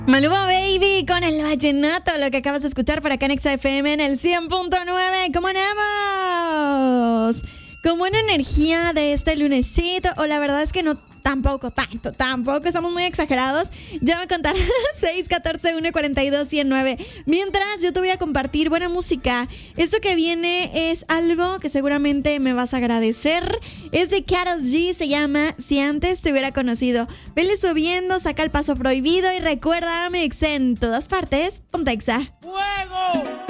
Maluma Baby con el vallenato, lo que acabas de escuchar por acá en Exa FM en el 100.9. ¿Cómo andamos? Con buena energía de este lunesito, o la verdad es que no tampoco, estamos muy exagerados. Ya me contarás. 614-142-109. Mientras yo te voy a compartir buena música. Esto que viene es algo que seguramente me vas a agradecer. Es de Karol G, se llama Si Antes Te Hubiera Conocido. Vele subiendo, saca el paso prohibido y recuerda, Mix en todas partes, ponte Exa. ¡Fuego!